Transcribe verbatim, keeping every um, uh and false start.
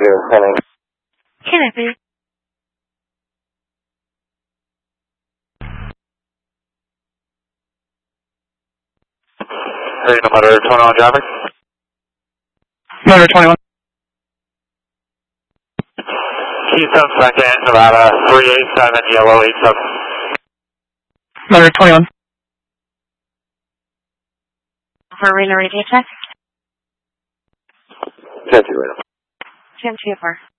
you. Hello. Can I be? Hey, no matter twenty-one traffic. Motor twenty-one. Keystone second, Nevada, three eight seven, yellow eight seven. Motor twenty-one. For Reno radio check? ten two, right. ten two four.